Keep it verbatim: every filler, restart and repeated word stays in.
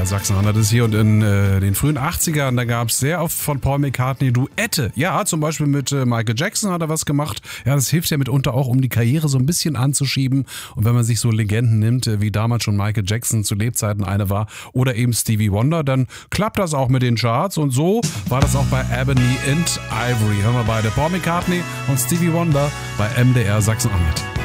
Sachsen-Anhalt ist hier und in äh, den frühen achtzigern, da gab es sehr oft von Paul McCartney Duette. Ja, zum Beispiel mit äh, Michael Jackson hat er was gemacht. Ja, das hilft ja mitunter auch, um die Karriere so ein bisschen anzuschieben. Und wenn man sich so Legenden nimmt, äh, wie damals schon Michael Jackson zu Lebzeiten eine war oder eben Stevie Wonder, dann klappt das auch mit den Charts. Und so war das auch bei Ebony and Ivory. Hören wir beide, Paul McCartney und Stevie Wonder bei M D R Sachsen-Anhalt.